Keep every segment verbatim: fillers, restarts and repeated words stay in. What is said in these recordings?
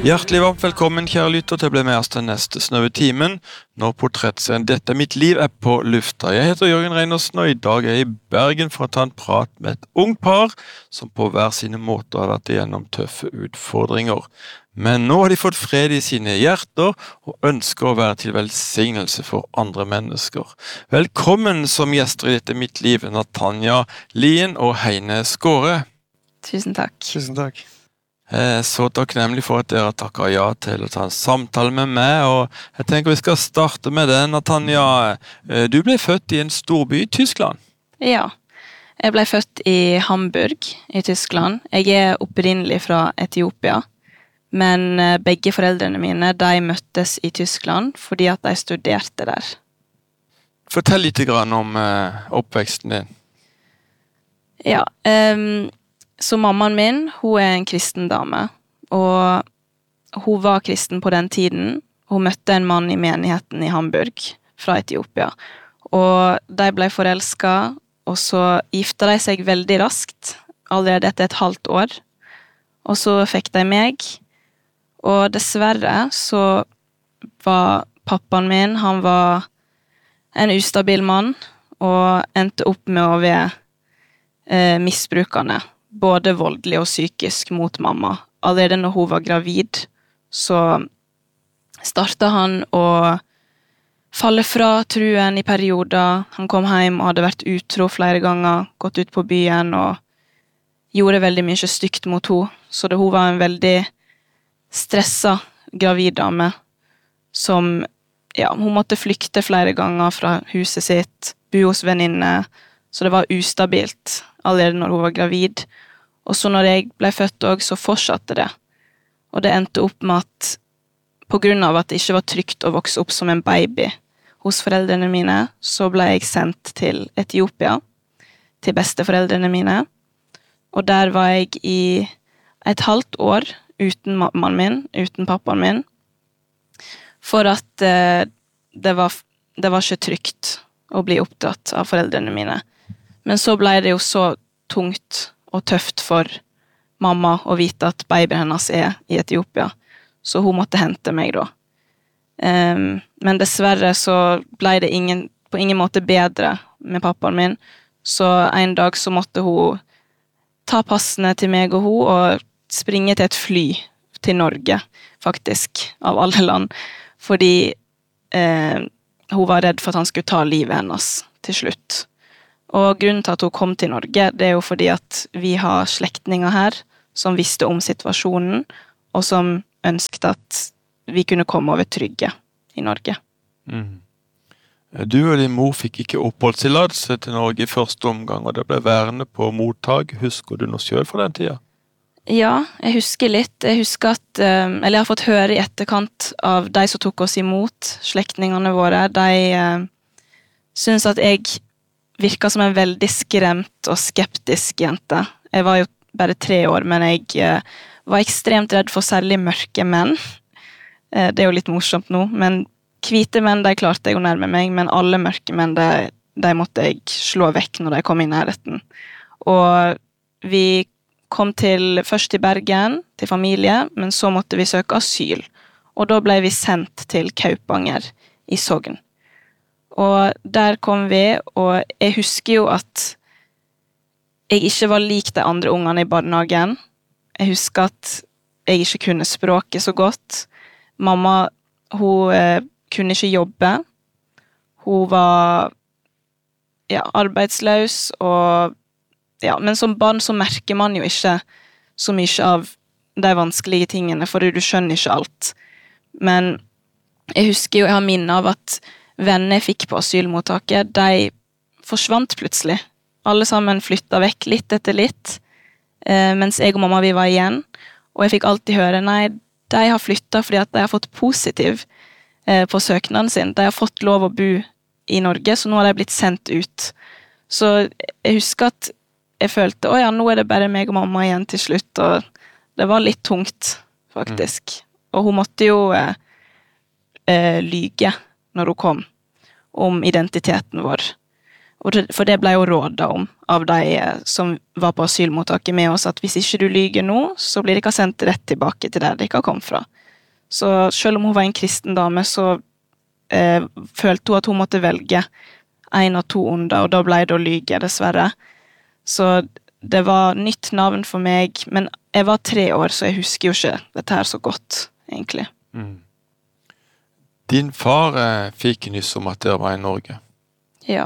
Hjertelig varmt velkommen, kjære lytter, til å bli med oss til neste snaue timen, når portrettserien Dette er mitt liv er på lufta. Jeg heter Jørgen Reinersen, og i dag er jeg i Bergen for å ta en prat med et ung par som på hver sine måter har vært igjennom tøffe utfordringer. Men nå har de fått fred i sine hjerter og ønsker å være til velsignelse for andre mennesker. Velkommen som gjester i Dette er mitt liv, Natanja Lien og Heine Skåre. Tusen takk. Tusen takk. Så takknemlig for at dere har takket ja til å ta en samtale med meg, og jeg tenker vi skal starte med det. Natanja, du ble født i en storby i Tyskland. Ja, jeg ble født i Hamburg i Tyskland. Jeg er opprinnelig fra Etiopia, men begge foreldrene mine, de møttes i Tyskland fordi at de studerte der. Fortell litt grann om oppveksten din. Ja, um, så mammaen min, hun er en kristen dame, og hun var kristen på den tiden. Hun møtte en mann i menigheten i Hamburg fra Etiopia, og de ble forelsket, og så gifta de seg veldig raskt, allerede etter et halvt år, og så fikk de meg, og dessverre så var pappaen min, han var en ustabil mann, og endte opp med å være eh, misbrukende, både voldelig og psykisk mot mamma. Allerede når hun var gravid, så startet han å falle fra truen i perioder. Han kom hjem og hadde vært utro flere ganger, gått ut på byen og gjorde veldig mye stygt mot henne. Så det, hun var en veldig stresset gravid dame som, ja, hun måtte flykte flere ganger fra huset sitt, bo hos venninne, så det var ustabilt allerede når hun var gravid. Og så når jeg ble født også, så fortsatte det. Og det endte opp med at på grunn av at det ikke var trygt å vokse opp som en baby hos foreldrene mine, så ble jeg sendt til Etiopia, til besteforeldrene mine. Og der var jeg i et halvt år uten mammaen min, uten pappaen min, for at eh, det, var, det var ikke trygt å bli oppdratt av foreldrene mine. Men så ble det jo så tungt og tøft for mamma å vite at babyen hennes er i Etiopia, så hun måtte hente meg da. Um, men dessverre så ble det ingen, på ingen måte bedre med pappaen min, så en dag så måtte hun ta passene til meg og hun og springe til et fly til Norge, faktisk, av alle land, fordi eh, hun var redd for at han skulle ta livet hennes til slutt. Og grunnen til at hun kom til Norge, det er jo fordi at vi har slektninger her som visste om situasjonen, og som ønsket at vi kunne komme over trygge i Norge. Mm. Du og din mor fikk ikke oppholdstillatelse til Norge i første omgang, og det ble værende på mottag. Husker du noe selv fra den tida? Ja, jeg husker litt. Jeg husker at, eller jeg har fått høre i etterkant av de som tok oss imot, slektningene våre, de uh, synes at jeg virket som en veldig skremt og skeptisk jente. Jeg var jo bare tre år, men jeg uh, var ekstremt redd for særlig mørke menn. Uh, det er jo litt morsomt nå, men hvite menn, de klarte jeg å nærme meg, men alle mørke menn, de, de måtte jeg slå vekk når de kom i nærheten. Og vi kom til, først til Bergen, til familie, men så måtte vi søke asyl. Og da ble vi sendt til Kaupanger i Sogn. Og der kom vi, og jeg husker jo at jeg ikke var lik de andre ungene i barnehagen. Jeg husker at jeg ikke kunne språket så godt. Mamma, hun eh, kunne ikke jobbe. Hun var ja, arbeidsløs, og ja, men som barn så merker man jo ikke så mye av de vanskelige tingene, for du skjønner ikke alt. Men jeg husker jo, jeg har minne av at venner jeg fikk på asylmottaket, de forsvant plutselig. Alle sammen flyttet vekk litt etter litt, eh, mens jeg og mamma vi var igjen. Og jeg fikk alltid høre, nei, de har flyttet fordi at de har fått positiv eh, på søknaden sin. De har fått lov å bo i Norge, så nå har de blitt sendt ut. Så jeg husker at jeg følte, å ja, nå er det bare meg og mamma igjen til slutt, og det var litt tungt, faktisk. Mm. Og hun måtte jo eh, eh, lyge når hun kom, om identiteten vår. Og det, for det ble jo rådet om av de som var på asylmottaket med oss, at hvis ikke du lyger nå, så blir de ikke sendt rett tilbake til der de ikke kom fra. Så selv om hun var en kristen dame, så eh, følte hun at hun måtte velge en av to onder, og da ble det å lyge, dessverre. Så det var nytt navn for meg, men jeg var tre år, så jeg husker jo ikke dette her så godt, egentlig. Mm. Din far eh, fikk nyss om at dere var i Norge. Ja.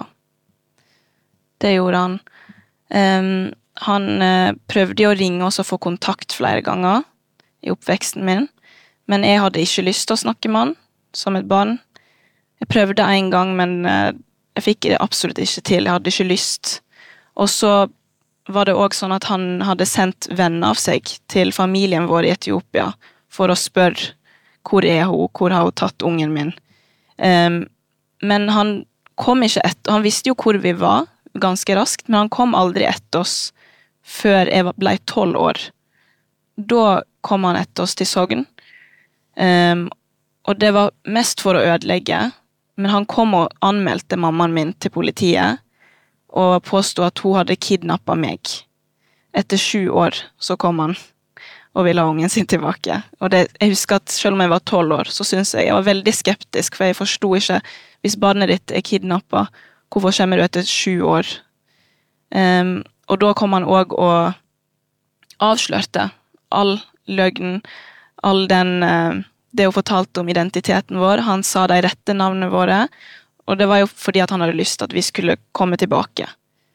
Det gjorde han. Um, han uh, prøvde å ringe oss og få kontakt flere ganger i oppveksten min, men jeg hadde ikke lyst til å snakke med han som et barn. Jeg prøvde en gang, men uh, jeg fikk det absolutt ikke til. Jeg hadde ikke lyst. Og så var det også sånn at han hadde sendt venner av seg til familien vår i Etiopia for å spørre hvor er hun, hvor har hun tatt ungen min. Um, men han kom ikke etter, han visste jo hvor vi var, ganske raskt, men han kom aldri etter oss før jeg ble tolv år. Da kom han etter oss til Sogn, um, og det var mest for å ødelegge, men han kom og anmeldte mammaen min til politiet, og påstod at hun hadde kidnappet meg. Etter sju år så kom han og ville ha ungen sin tilbake. Og det, jeg husker at selv om jeg var tolv år, så synes jeg jeg var veldig skeptisk, for jeg forstod ikke, hvis barnet ditt er kidnappet, hvorfor kommer du etter sju år? Um, og da kom han også og avslørte all løgn, all den, uh, det hun fortalte om identiteten vår. Han sa de rette navnene våre, og det var jo fordi at han hadde lyst til at vi skulle komme tilbake.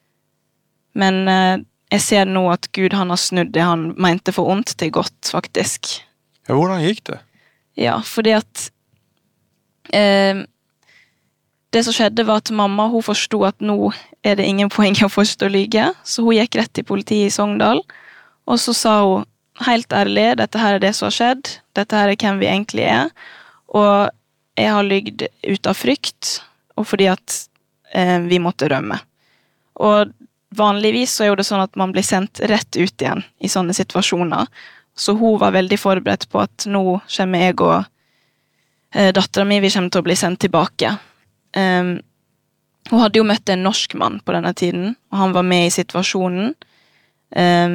Men uh, jeg ser nå at Gud han har snudd det han mente for ondt til godt, faktisk. Ja, hvordan gikk det? Ja, fordi at uh, det som skjedde var at mamma, hun forstod at nå er det ingen poeng å forstå å lyge, så hun gikk rett til politiet i Sogndal, og så sa hun, helt ærlig, dette her er det som har skjedd, dette her er hvem vi egentlig er, og jeg har lygd ut av frykt, og fordi at eh, vi måtte rømme. Og vanligvis så er det sånn at man blir sendt rett ut igjen i sånne situasjoner, så hun var veldig forberedt på at nå kommer jeg og eh, datteren min, vi kommer til å bli sendt tilbake. Um, hun hadde jo møtt en norsk mann på denne tiden, og han var med i situasjonen. Um,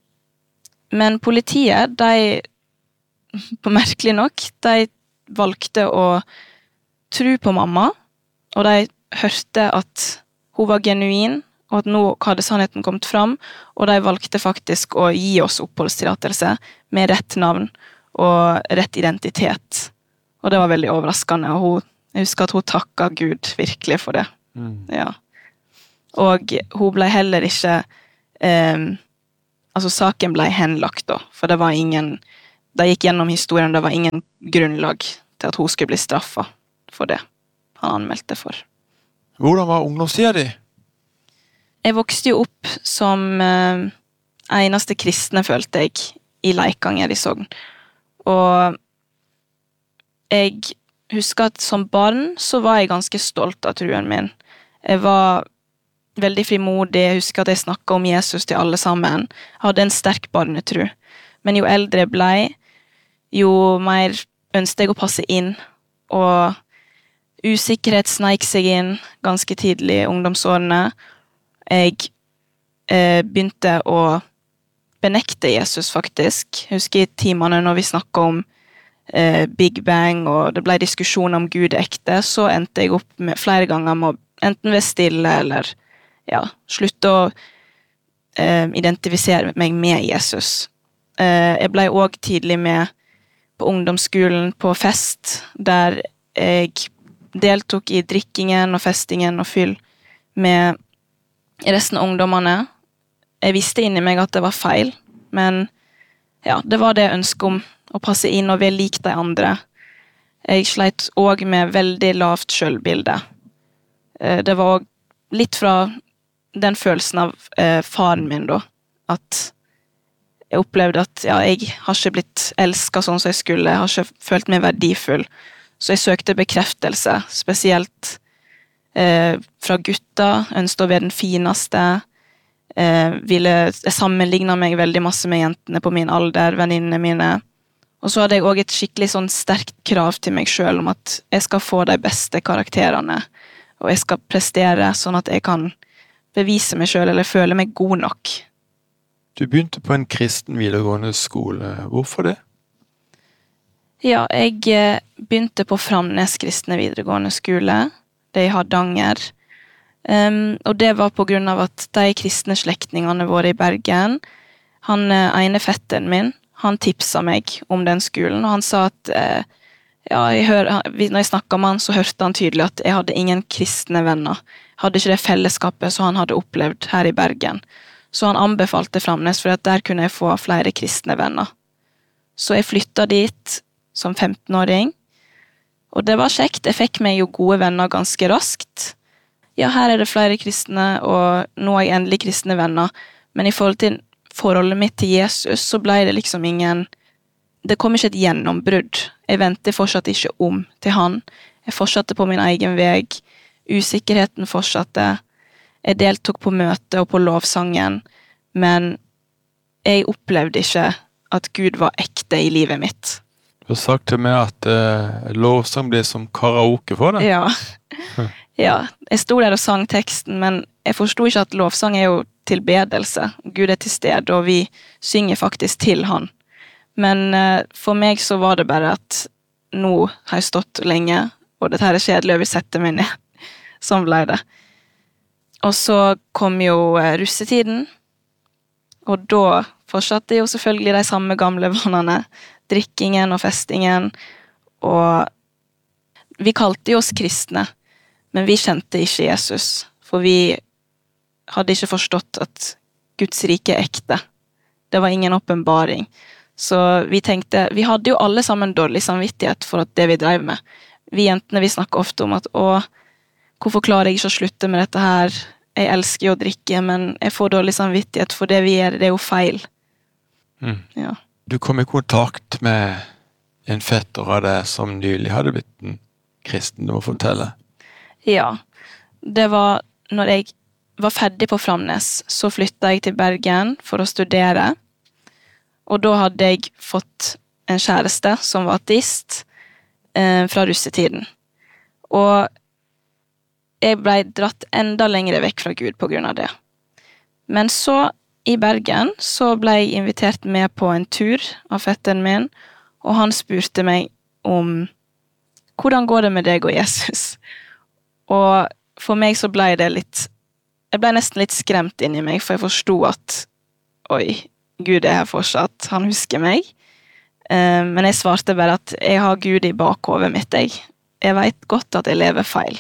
men politiet, de, på merkelig nok, de valgte å tro på mamma, og de hørte at hun var genuin, og at nå hadde sannheten kommet fram, og de valgte faktisk å gi oss oppholdstillatelse med rett navn og rett identitet. Og det var veldig overraskende, og hun Jeg husker at hun takket Gud virkelig for det. Mm. Ja. Og hun ble heller ikke, eh, altså saken ble henlagt da, for det var ingen, de gikk gjennom historien, det var ingen grunnlag til at hun skulle bli straffet for det han anmeldte for. Hvordan var ungdomstiden din? Jeg vokste jo opp som eh, eneste kristne, følte jeg, i Leikanger i Sogn. Og jeg husker at som barn så var jeg ganske stolt av troen min. Jeg var veldig frimodig, jeg husker at jeg snakket om Jesus til alle sammen. Jeg hadde en sterk barnetro. Men jo eldre jeg ble, jo mer ønsket jeg å passe inn, og usikkerhet sneik seg inn ganske tidlig i ungdomsårene. Jeg eh, begynte å benekte Jesus faktisk. Jeg husker i timene når vi snakket om eh, Big Bang, og det ble diskusjon om Gud er ekte, så endte jeg opp med flere ganger med å enten være stille, eller ja, slutte å eh, identifisere meg med Jesus. Eh, jeg ble også tidlig med på ungdomsskolen på fest, der jeg deltok i drikkingen og festingen og fyll med resten av ungdommene. Jeg visste inni meg at det var feil, men ja, det var det jeg ønsket om, å passe inn og være lik de andre. Jeg sleit også med veldig lavt selvbilde. Det var også litt fra den følelsen av eh, faren min da, at jeg opplevde at ja, jeg har ikke blitt elsket sånn som jeg skulle, jeg har ikke følt meg verdifull. Så jeg søkte bekreftelse, spesielt eh, fra gutta, ønsket å være den fineste, eh, ville, jeg sammenlignet meg veldig masse med jentene på min alder, venninnene mine. Og så hadde jeg også et skikkelig sånn sterkt krav til meg selv om at jeg skal få de beste karakterene, og jeg skal prestere sånn at jeg kan bevise meg selv, eller føle meg god nok. Du begynte på en kristen videregående skole. Hvorfor det? Ja, jeg eh, begynte på Framnes kristne videregående skole, det i Hardanger. Um, og det var på grunn av at de kristne slektningene våre i Bergen, han eh, ene fetteren min, han tipsa meg om den skolen, og han sa at eh, ja, jeg hør, når jeg snakket med han, så hørte han tydelig at jeg hadde ingen kristne venner. Jeg hadde ikke det fellesskapet som han hadde opplevd her i Bergen. Så han anbefalte Framnes, for at der kunne jeg få flere kristne venner. Så jeg flyttet dit som femtenåring, og det var kjekt. Jeg fikk meg jo gode venner ganske raskt. Ja, her er det flere kristne, og nå er jeg endelig kristne venner. Men i forhold til forholdet mitt til Jesus, så ble det liksom ingen... Det kom ikke et gjennombrudd. Jeg ventet fortsatt ikke om til han. Jeg fortsatte på min egen vei. Usikkerheten fortsatte. Jeg deltok på møte og på lovsangen, men jeg opplevde ikke at Gud var ekte i livet mitt. Du har sagt til meg at uh, lovsang ble som karaoke for deg. Ja. Ja, jeg stod der og sang teksten, men jeg forstod ikke at lovsang er jo tilbedelse. Gud er til stede, og vi synger faktisk til han. Men uh, for meg så var det bare at nå har jeg stått lenge, og dette her er kjedelig, og jeg vil sette meg ned. Sånn ble det. Og så kom jo uh, russetiden, og da fortsatte jo selvfølgelig de samme gamle vanene, drikkingen og festingen, og vi kalte jo oss kristne, men vi kjente ikke Jesus, for vi hadde ikke forstått at Guds rike er ekte. Det var ingen åpenbaring. Så vi tenkte, vi hadde jo alle sammen dårlig samvittighet for at det vi drev med. Vi jentene, vi snakker ofte om at, å, hvorfor klarer jeg ikke å slutte med dette her? Jeg elsker jo å drikke, men jeg får dårlig samvittighet for det vi gjør, det er jo feil. Mm. Ja. Du kom i kontakt med en fetter av deg som nylig hadde blitt en kristen, du må fortelle. Ja, det var når jeg var ferdig på Framnes, så flyttet jeg til Bergen for å studere, og da hadde jeg fått en kjæreste som var ateist eh, fra russetiden. Og jeg ble dratt enda lengre vekk fra Gud på grunn av det. Men så, i Bergen, så ble jeg invitert med på en tur av fetteren min, og han spurte meg om hvordan går det med deg og Jesus? Og for meg så ble det litt, jeg ble nesten litt skremt inn i meg, for jeg forstod at, oi, Gud er her fortsatt, han husker meg. Uh, men jeg svarte bare at jeg har Gud i bakhovet mitt, jeg. Jeg vet godt at jeg lever feil.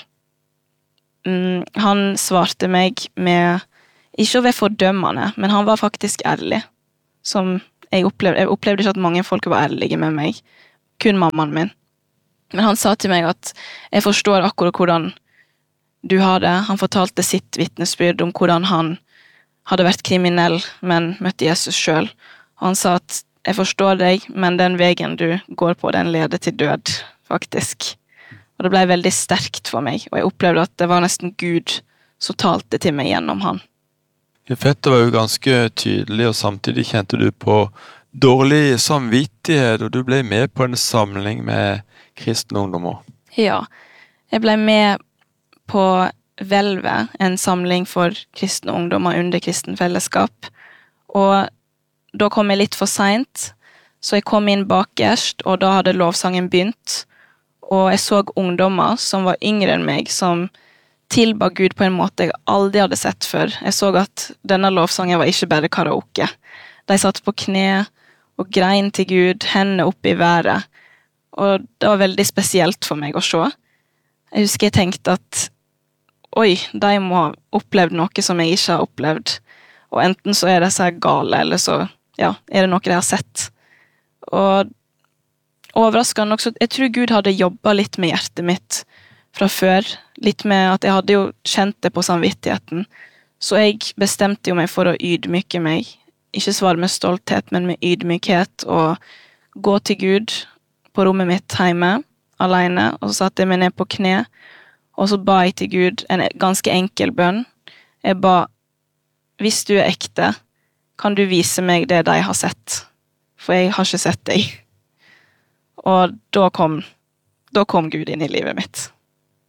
Um, han svarte meg med, ikke å være fordømmende, men han var faktisk ærlig. Som jeg opplevde, jeg opplevde ikke at mange folk var ærlige med meg, kun mammaen min. Men han sa til meg at jeg forstår akkurat hvordan du har det. Han fortalte sitt vittnesbyrd om hvordan han hadde vært kriminell, men møtte Jesus selv. Og han sa at jeg forstår deg, men den veien du går på, den leder til død, faktisk. Og det ble veldig sterkt for meg, og jeg opplevde at det var nesten Gud som talte til meg gjennom han. Fetter var jo ganske tydelig, og samtidig kjente du på dårlig samvittighet, og du ble med på en samling med kristne ungdommer. Ja, jeg ble med på Velve, en samling for kristne ungdommer under kristen fellesskap. Og da kom jeg litt for sent, så jeg kom inn bakerst, og da hadde lovsangen begynt. Og jeg så ungdommer som var yngre enn meg, som tilba Gud på en måte jeg aldri hadde sett før. Jeg så at denne lovsangen var ikke bare karaoke. De satt på kne og grein til Gud, hendene opp i været. Og det var veldig spesielt for meg å se. Jeg husker jeg tenkte at oi, de må ha opplevd noe som jeg ikke har opplevd. Og enten så er det så gale, eller så ja, er det noe jeg har sett. Og overraskende også, jeg tror Gud hadde jobbet litt med hjertet mitt fra før. Litt med at jeg hadde jo kjent det på samvittigheten. Så jeg bestemte jo meg for å ydmyke meg. Ikke svare med stolthet, men med ydmykhet. Og gå til Gud på rommet mitt hjemme, alene. Og så satte jeg meg ned på kne. Og så ba jeg til Gud en ganske enkel bønn. Jeg ba, hvis du er ekte, kan du vise meg det de har sett? For jeg har ikke sett deg. Og da kom, da kom Gud inn i livet mitt.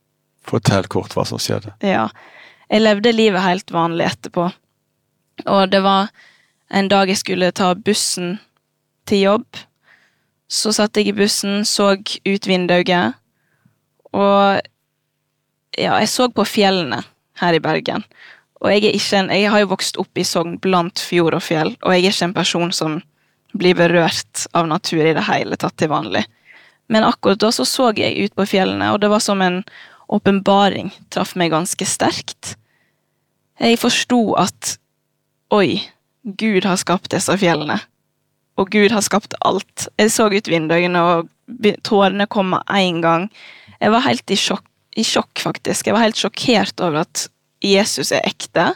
Fortell kort hva som skjedde. Ja, jeg levde livet helt vanlig etterpå. Og det var en dag jeg skulle ta bussen til jobb. Så satt jeg i bussen, så ut vinduet, og ja, jeg så på fjellene her i Bergen. Og jeg, er ikke en, jeg har jo vokst opp i Sogn blant fjord og fjell, og jeg er ikke en person som blir berørt av natur i det hele tatt til vanlig. Men akkurat da så så jeg ut på fjellene, og det var som en åpenbaring, traff meg ganske sterkt. Jeg forstod at, oi, Gud har skapt disse fjellene, og Gud har skapt alt. Jeg så ut vinduene, og tårene kom med en gang. Jeg var helt i sjokk, i sjokk faktisk. Jeg var helt sjokkert over at Jesus er ekte.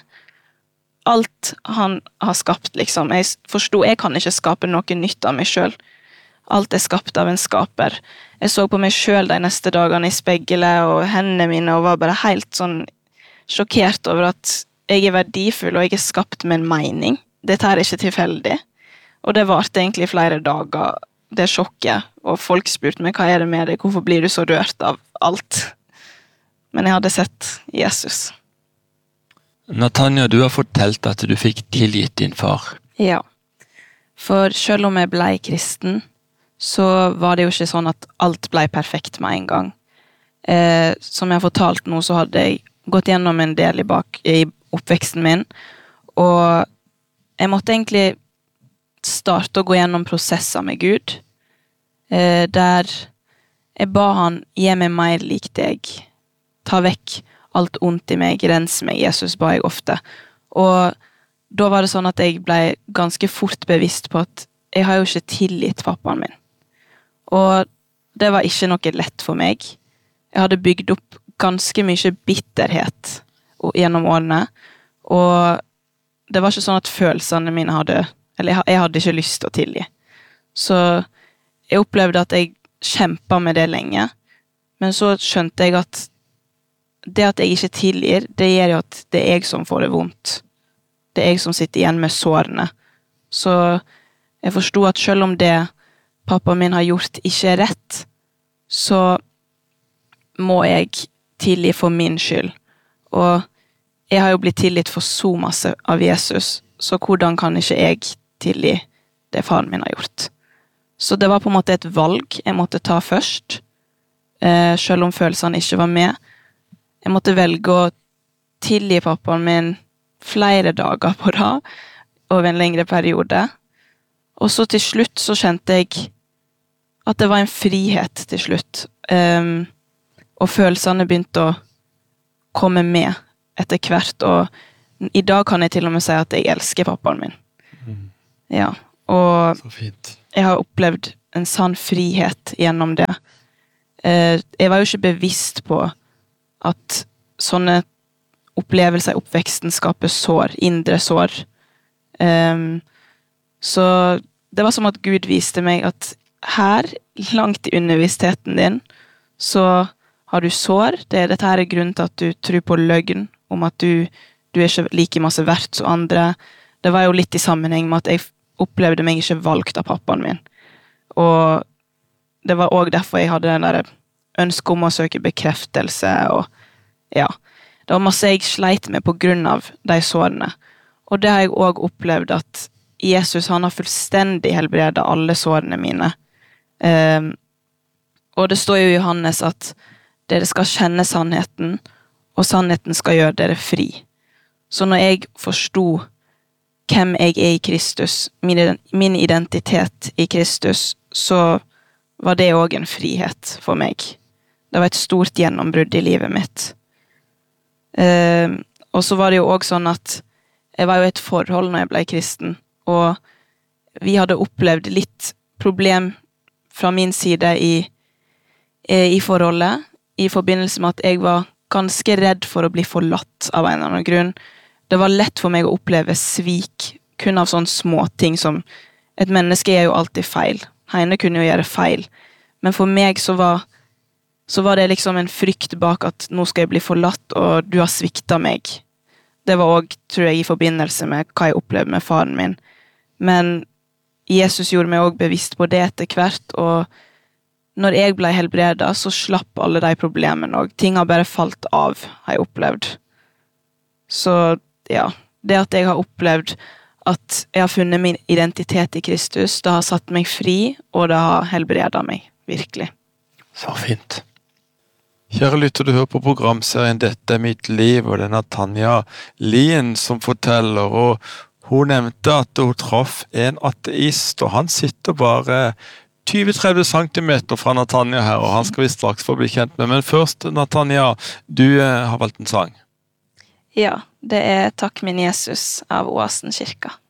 Alt han har skapt, liksom. Jeg forstod, jeg kan ikke skape noe nytt av meg selv. Alt er skapt av en skaper. Jeg så på meg selv de neste dagene i speilet og hendene mine, og var bare helt sånn sjokkert over at jeg er verdifull, og jeg er skapt med en mening. Dette er ikke tilfeldig. Og det varte egentlig flere dager, det sjokket, og folk spurte meg, hva er det med deg? Hvorfor blir du så rørt av alt? Men jeg hadde sett Jesus. Natanja, du har fortalt at du fikk tilgitt din far. Ja, for selv om jeg ble kristen, så var det jo ikke sånn at alt ble perfekt med en gang. Eh, som jeg har fortalt nå, så hadde jeg gått gjennom en del i, bak, i oppveksten min, og jeg måtte egentlig starte å gå gjennom prosesser med Gud, eh, der jeg ba han gi meg mer lik deg, ta vekk alt ondt i meg, rens meg, Jesus ba jeg ofte. Og da var det sånn at jeg ble ganske fort bevisst på at jeg har jo ikke tilgitt pappaen min. Og det var ikke noe lett for meg. Jeg hadde bygd opp ganske mye bitterhet gjennom årene, og det var ikke sånn at følelsene mine hadde, eller jeg hadde ikke lyst til å tilgi. Så jeg opplevde at jeg kjempet med det lenge, men så skjønte jeg at det at jeg ikke tilgir, det gjør jo at det er jeg som får det vondt. Det er jeg som sitter igjen med sårene. Så jeg forstod at selv om det pappa min har gjort ikke er rett, så må jeg tilgi for min skyld. Og jeg har jo blitt tilgitt for så masse av Jesus, så hvordan kan ikke jeg tilgi det faren min har gjort? Så det var på en måte et valg jeg måtte ta først, eh, selv om følelsene ikke var med. Jeg måtte velge å tilgi pappaen min flere dager på rad, over en lengre periode. Og så til slutt så kjente jeg at det var en frihet til slutt. Um, og følelsene begynte å komme med etter hvert, og i dag kan jeg til og med si at jeg elsker pappaen min. Mm. Ja, og så fint. Jeg har opplevd en sann frihet gjennom det. Uh, jeg var jo ikke bevisst på at sånne opplevelser i oppveksten skaper sår, indre sår. Um, så det var som at Gud viste meg at her, langt i undervistheten din, så har du sår. Det er dette her er grunnen til at du tror på løgn, om at du, du er ikke like masse verdt som andre. Det var jo litt i sammenheng med at jeg opplevde meg ikke valgt av pappaen min. Og det var også derfor jeg hadde den der ønske om å søke bekreftelse, og ja, det var masse jeg sleit med på grunn av de sårene. Og det har jeg også opplevd at Jesus, han har fullstendig helbredet alle sårene mine. Um, og det står jo i Johannes at dere skal kjenne sannheten, og sannheten skal gjøre dere fri. Så når jeg forstod hvem jeg er i Kristus, min, min identitet i Kristus, så var det også en frihet for meg. Det var et stort gjennombrudd i livet mitt. Uh, og så var det jo også sånn at jeg var jo i et forhold når jeg ble kristen, og vi hadde opplevd litt problem fra min side i, i forholdet, i forbindelse med at jeg var ganske redd for å bli forlatt av en eller annen grunn. Det var lett for meg å oppleve svik, kun av sånne små ting som et menneske er jo alltid feil. Heine kunne jo gjøre feil. Men for meg så var, så var det liksom en frykt bak at nå skal jeg bli forlatt, og du har sviktet meg. Det var også, tror jeg, i forbindelse med hva jeg opplevde med faren min. Men Jesus gjorde meg også bevisst på det etter hvert, og når jeg ble helbredet, så slapp alle de problemene, og ting har bare falt av, har jeg opplevd. Så ja, det at jeg har opplevd at jeg har funnet min identitet i Kristus, det har satt meg fri, og det har helbredet meg, virkelig. Så fint. Kjære lytter, du hører på programserien Dette er mitt liv, og det er Tanja Lien som forteller, og hun nevnte at hun traff en ateist, og han sitter bare tjue til tretti centimeter fra Natanja her, og han skal vi straks få bli kjent med. Men først, Natanja, du har valgt en sang. Ja, det er Takk min Jesus av Oasen kirka.